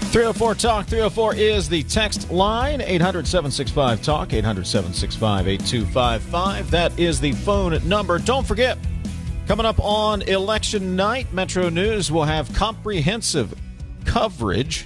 304 Talk. 304 is the text line. 800-765-TALK. 800-765-8255. That is the phone number. Don't forget, coming up on election night, Metro News will have comprehensive coverage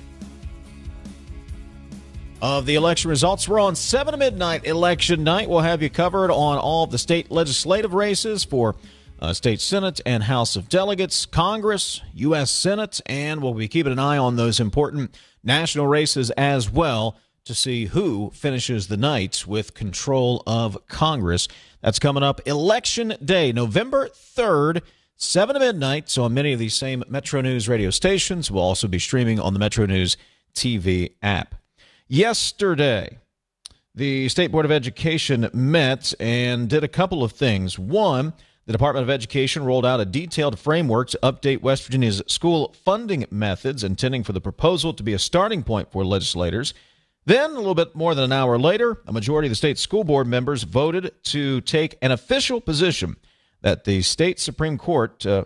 of the election results. We're on 7 to midnight election night. We'll have you covered on all of the state legislative races for state Senate and House of Delegates, Congress, U.S. Senate, and we'll be keeping an eye on those important national races as well to see who finishes the night with control of Congress. That's coming up Election Day, November 3rd, 7 to midnight. So on many of these same Metro News radio stations, we'll also be streaming on the Metro News TV app. Yesterday, the State Board of Education met and did a couple of things. One, the Department of Education rolled out a detailed framework to update West Virginia's school funding methods, intending for the proposal to be a starting point for legislators. Then, a little bit more than an hour later, a majority of the state school board members voted to take an official position that the state Supreme Court, that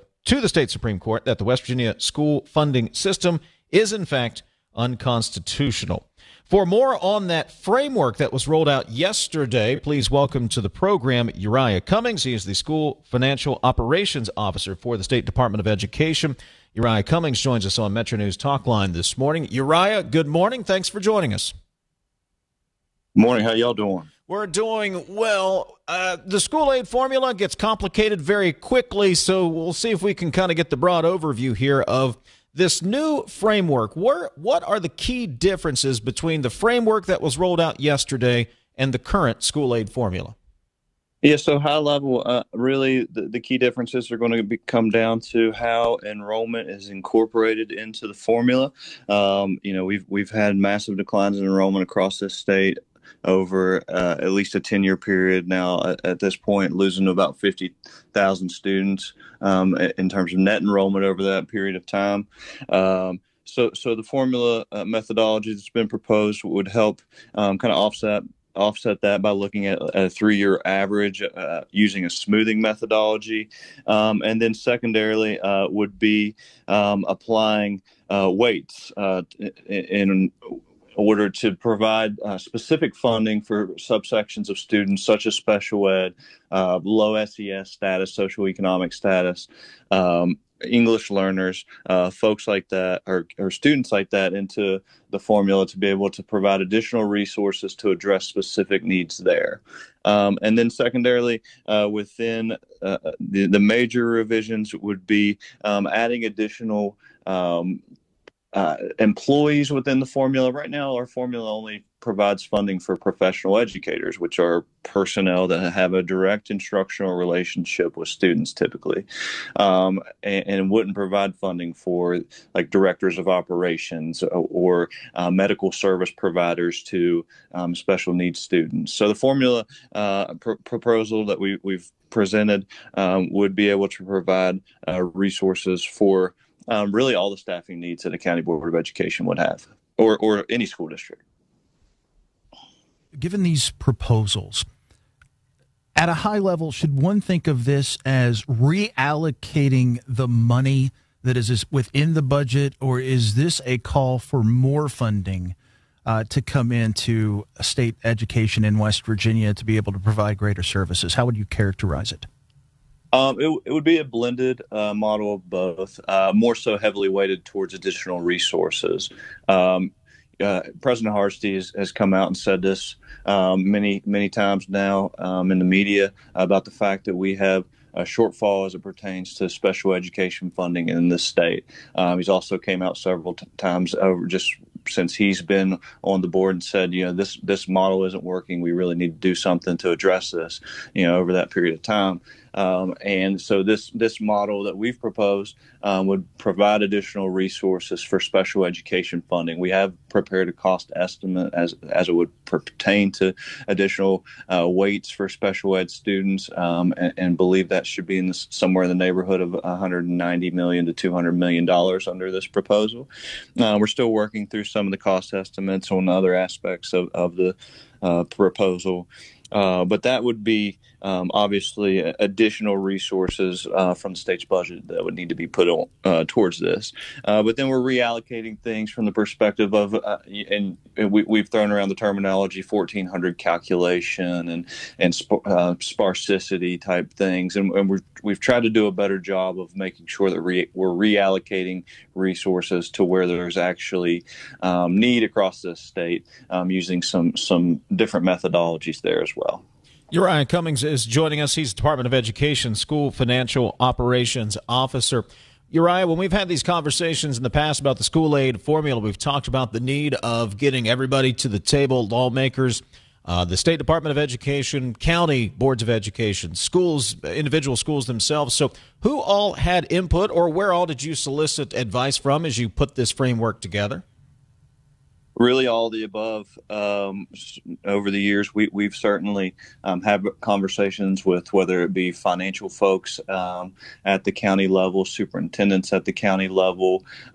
the West Virginia school funding system is, in fact, unconstitutional. For more on that framework that was rolled out yesterday, please welcome to the program Uriah Cummings. He is the School Financial Operations Officer for the State Department of Education. Uriah Cummings joins us on Metro News Talk Line this morning. Uriah, good morning. Thanks for joining us. Morning. How y'all doing? We're doing well. The school aid formula gets complicated very quickly, so we'll see if we can kind of get the broad overview here of this new framework. What are the key differences between the framework that was rolled out yesterday and the current school aid formula? Yeah, so high level, really the key differences are going to come down to how enrollment is incorporated into the formula. We've had massive declines in enrollment across this state over at least a 10-year period now. At this point, losing about 50,000 students in terms of net enrollment over that period of time. So the formula methodology that's been proposed would help kind of offset that by looking at a 3-year average using a smoothing methodology. And then secondarily would be applying weights in order to provide specific funding for subsections of students such as special ed, low SES status, socioeconomic status, English learners, folks like that, or students like that into the formula to be able to provide additional resources to address specific needs there. And then secondarily, within the major revisions would be adding additional employees within the formula. Right now, our formula only provides funding for professional educators, which are personnel that have a direct instructional relationship with students typically, and wouldn't provide funding for like directors of operations or medical service providers to special needs students. So the formula proposal that we've presented would be able to provide resources for really all the staffing needs that a county board of education would have, or any school district. Given these proposals, at a high level, should one think of this as reallocating the money that is within the budget, or is this a call for more funding to come into state education in West Virginia to be able to provide greater services? How would you characterize it? It would be a blended model of both, more so heavily weighted towards additional resources. President Hardesty has come out and said this many times now in the media about the fact that we have a shortfall as it pertains to special education funding in this state. He's also came out several times over just since he's been on the board and said, this model isn't working. We really need to do something to address this, over that period of time. And so this model that we've proposed would provide additional resources for special education funding. We have prepared a cost estimate as it would pertain to additional weights for special ed students, and believe that should be somewhere in the neighborhood of $190 million to $200 million under this proposal. We're still working through some of the cost estimates on other aspects of the proposal. But that would be obviously additional resources from the state's budget that would need to be put on towards this. But then we're reallocating things from the perspective of, and we've thrown around the terminology 1400 calculation and sparsity type things, and we've tried to do a better job of making sure that we're reallocating resources to where there's actually need across the state, using some different methodologies there as well. Uriah Cummings is joining us. He's Department of Education School Financial Operations Officer. Uriah, when we've had these conversations in the past about the school aid formula, we've talked about the need of getting everybody to the table, lawmakers, the State Department of Education, county boards of education, schools, individual schools themselves. So who all had input, or where all did you solicit advice from as you put this framework together? Really, all the above. Over the years, we've certainly had conversations with whether it be financial folks at the county level, superintendents at the county level,